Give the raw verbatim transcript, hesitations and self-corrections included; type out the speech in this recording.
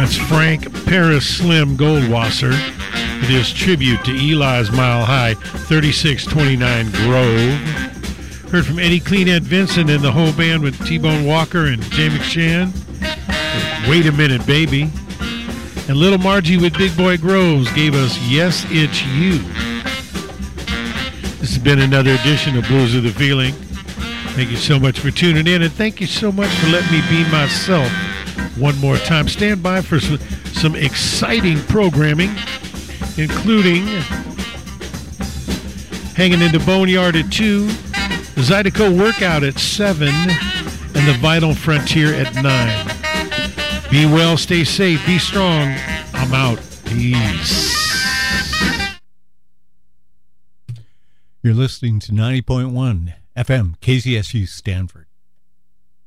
That's Frank Paris Slim Goldwasser with his tribute to Eli's Mile High, thirty-six twenty-nine Grove. Heard from Eddie Clean Ed Vincent and the whole band with T-Bone Walker and Jay McShann. Wait a Minute, Baby. And Little Margie with Big Boy Groves gave us Yes, It's You. This has been another edition of Blues of the Feeling. Thank you so much for tuning in, and thank you so much for letting me be myself one more time. Stand by for some, some exciting programming, including Hanging into Boneyard at two, the Zydeco Workout at seven, and the Vital Frontier at nine. Be well, stay safe, be strong. I'm out. Peace. You're listening to ninety point one F M K Z S U Stanford.